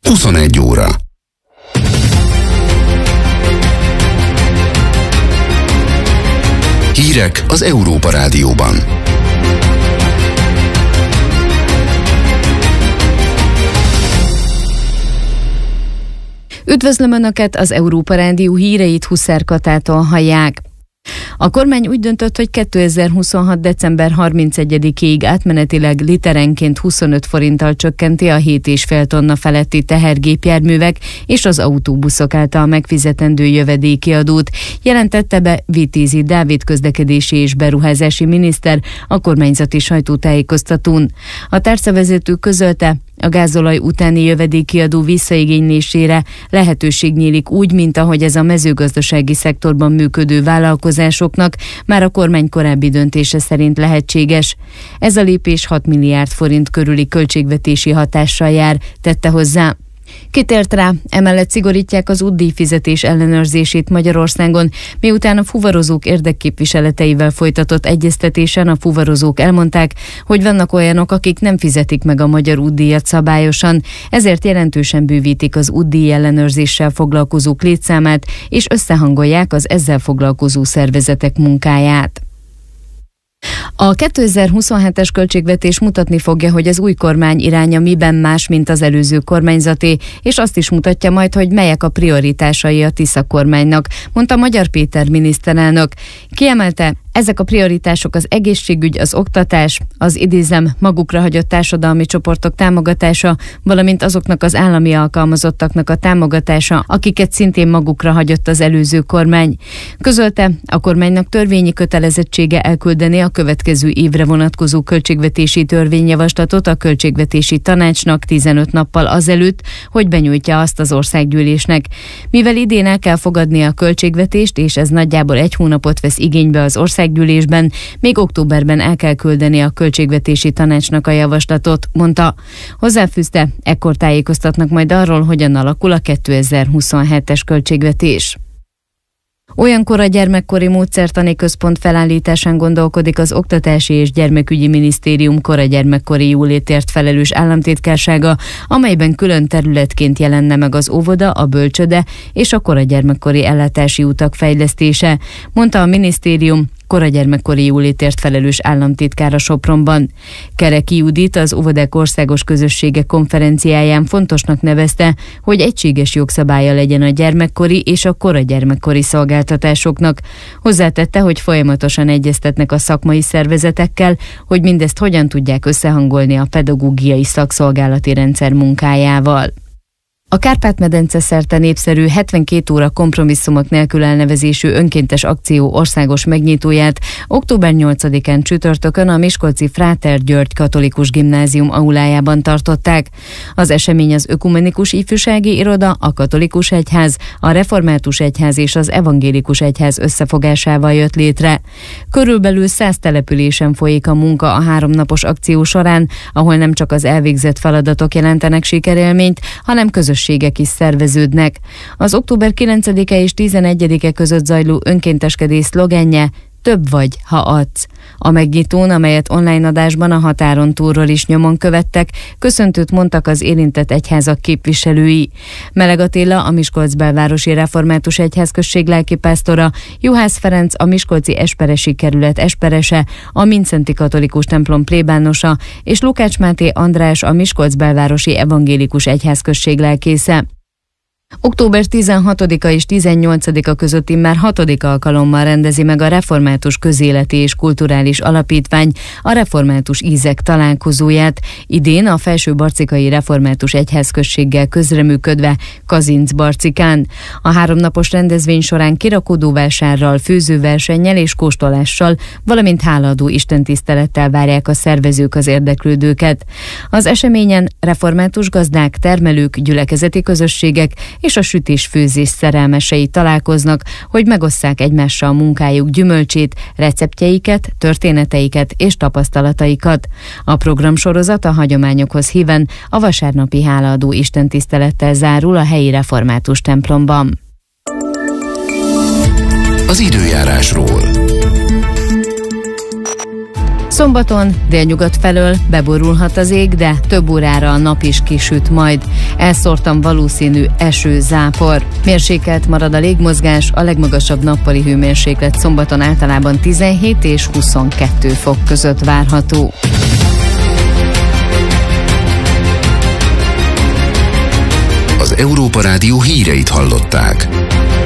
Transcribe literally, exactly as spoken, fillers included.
huszonegy óra. Hírek az Európa Rádióban. Üdvözlöm Önöket, az Európa Rádió híreit Huszár Katától hallják. A kormány úgy döntött, hogy kétezer-huszonhat. december harmincegyedikéig átmenetileg literenként huszonöt forinttal csökkenti a hét egész öt tonna feletti tehergépjárművek és az autóbuszok által megfizetendő jövedéki adót, jelentette be Vitézi Dávid közlekedési és beruházási miniszter a kormányzati sajtótájékoztatón. A tárcavezető közölte, a gázolaj utáni jövedéki adó visszaigénylésére lehetőség nyílik úgy, mint ahogy ez a mezőgazdasági szektorban működő vállalkozásoknak már a kormány korábbi döntése szerint lehetséges. Ez a lépés hat milliárd forint körüli költségvetési hatással jár, tette hozzá. Kitért rá, emellett szigorítják az útdíj fizetés ellenőrzését Magyarországon, miután a fuvarozók érdekképviseleteivel folytatott egyeztetésen a fuvarozók elmondták, hogy vannak olyanok, akik nem fizetik meg a magyar útdíjat szabályosan, ezért jelentősen bővítik az útdíj ellenőrzéssel foglalkozók létszámát, és összehangolják az ezzel foglalkozó szervezetek munkáját. A kétezer-huszonhetes költségvetés mutatni fogja, hogy az új kormány iránya miben más, mint az előző kormányzaté, és azt is mutatja majd, hogy melyek a prioritásai a Tisza kormánynak, mondta Magyar Péter miniszterelnök. Kiemelte, ezek a prioritások az egészségügy, az oktatás, az idézem magukra hagyott társadalmi csoportok támogatása, valamint azoknak az állami alkalmazottaknak a támogatása, akiket szintén magukra hagyott az előző kormány. Közölte, a kormánynak törvényi kötelezettsége elküldeni a következő évre vonatkozó költségvetési törvényjavaslatot a Költségvetési Tanácsnak tizenöt nappal azelőtt, hogy benyújtja azt az országgyűlésnek. Mivel idén el kell fogadni a költségvetést, és ez nagyjából egy hónapot vesz igénybe az országgyűlésben, még októberben el kell küldeni a Költségvetési Tanácsnak a javaslatot, mondta. Hozzáfűzte, ekkor tájékoztatnak majd arról, hogyan alakul a kétezer-huszonhetes költségvetés. Olyankor a Gyermekkori Módszertani Központ felállításán gondolkodik az Oktatási és Gyermekügyi Minisztérium koragyermekkori jólétért felelős államtitkársága, amelyben külön területként jelenne meg az óvoda, a bölcsöde és a koragyermekkori ellátási utak fejlesztése, mondta a minisztérium koragyermekkori jólétért felelős államtitkára Sopronban. Kereki Judit az Óvodák Országos Közössége konferenciáján fontosnak nevezte, hogy egységes jogszabálya legyen a gyermekkori és a koragyermekkori szolgáltatásoknak. Hozzátette, hogy folyamatosan egyeztetnek a szakmai szervezetekkel, hogy mindezt hogyan tudják összehangolni a pedagógiai szakszolgálati rendszer munkájával. A Kárpát-medence szerte népszerű hetvenkét óra kompromisszumok nélkül elnevezésű önkéntes akció országos megnyitóját október nyolcadikán csütörtökön a miskolci Fráter György Katolikus Gimnázium aulájában tartották. Az esemény az Ökumenikus Ifjúsági Iroda, a Katolikus Egyház, a Református Egyház és az Evangélikus Egyház összefogásával jött létre. Körülbelül száz településen folyik a munka a háromnapos akció során, ahol nem csak az elvégzett feladatok jelentenek sikerélményt, hanem közös közösségek is szerveződnek. Az október kilencedike és tizenegyedike között zajló önkénteskedés szlogenje több vagy, ha adsz. A megnyitón, amelyet online adásban a határon túlról is nyomon követtek, köszöntőt mondtak az érintett egyházak képviselői. Meleg Attila, a Miskolc belvárosi református egyházközség lelkipásztora, Juhász Ferenc, a miskolci esperesi kerület esperese, a Mindszenty katolikus templom plébánosa, és Lukács Máté András, a Miskolc belvárosi evangélikus egyházközség lelkésze. október tizenhatodika és tizennyolcadika között immár hatodik alkalommal rendezi meg a Református Közéleti és Kulturális Alapítvány a Református Ízek találkozóját, idén a Felső-Barcikai Református Egyházközséggel közreműködve Kazinc-Barcikán. A háromnapos rendezvény során kirakodóvásárral, főzőversennyel és kóstolással, valamint hálaadó istentisztelettel várják a szervezők az érdeklődőket. Az eseményen református gazdák, termelők, gyülekezeti közösségek és a sütés-főzés szerelmesei találkoznak, hogy megosszák egymással munkájuk gyümölcsét, receptjeiket, történeteiket és tapasztalataikat. A programsorozat a hagyományokhoz híven a vasárnapi hálaadó istentisztelettel zárul a helyi református templomban. Az időjárásról. Szombaton délnyugat felől beborulhat az ég, de több órára a nap is kisüt majd. Elszórtan valószínű eső-zápor. Mérsékelt marad a légmozgás, a legmagasabb nappali hőmérséklet szombaton általában tizenhét és huszonkettő fok között várható. Az Európa Rádió híreit hallották.